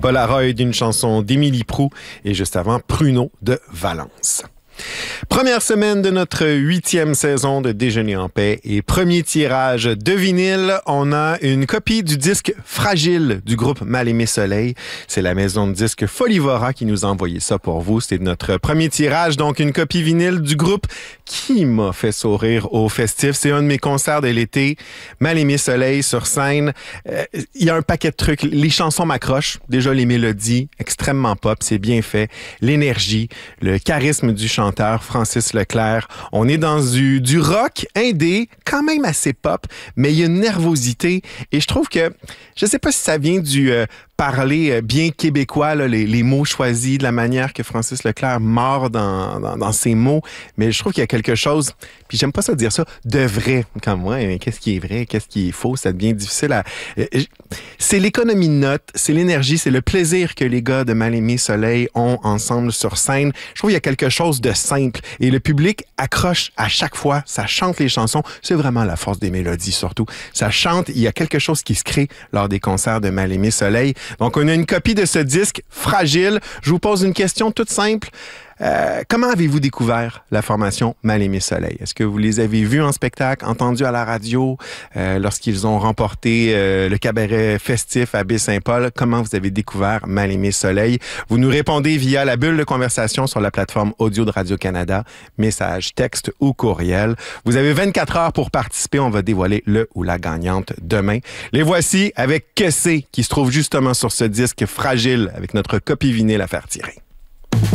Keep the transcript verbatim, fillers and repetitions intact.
Polaroid d'une chanson d'Émilie Proulx et juste avant Pruneau de Valence. Première semaine de notre huitième saison de Déjeuner en paix et premier tirage de vinyle. On a une copie du disque Fragile du groupe Mal-Aimé Soleil. C'est la maison de disques Folivora qui nous a envoyé ça pour vous. C'est notre premier tirage, donc une copie vinyle du groupe qui m'a fait sourire au festif. C'est un de mes concerts de l'été. Mal-Aimé Soleil sur scène. Euh, il y a un paquet de trucs. Les chansons m'accrochent. Déjà les mélodies, extrêmement pop, c'est bien fait. L'énergie, le charisme du chanteur Francis Leclerc. On est dans du, du rock indé, quand même assez pop, mais il y a une nervosité. Et je trouve que, je sais pas si ça vient du euh, parler bien québécois, là, les, les mots choisis, de la manière que Francis Leclerc mord dans, dans, dans ses mots, mais je trouve qu'il y a quelque chose, puis j'aime pas ça dire ça, de vrai, comme moi. Mais qu'est-ce qui est vrai, qu'est-ce qui est faux? Ça devient difficile à... C'est l'économie de notes, c'est l'énergie, c'est le plaisir que les gars de Mal-Aimé Soleil ont ensemble sur scène. Je trouve qu'il y a quelque chose de simple et le public accroche à chaque fois, ça chante les chansons. C'est vraiment la force des mélodies surtout. Ça chante, il y a quelque chose qui se crée lors des concerts de Mal-Aimé Soleil. Donc, on a une copie de ce disque Fragile. Je vous pose une question toute simple. Euh, comment avez-vous découvert la formation Mal-Aimé Soleil? Est-ce que vous les avez vus en spectacle, entendus à la radio euh, lorsqu'ils ont remporté euh, le cabaret festif à Baie-Saint-Paul? Comment vous avez découvert Mal-Aimé Soleil? Vous nous répondez via la bulle de conversation sur la plateforme audio de Radio-Canada, message, texte ou courriel. Vous avez vingt-quatre heures pour participer. On va dévoiler le ou la gagnante demain. Les voici avec Que c'est qui se trouve justement sur ce disque Fragile avec notre copie vinyle à faire tirer.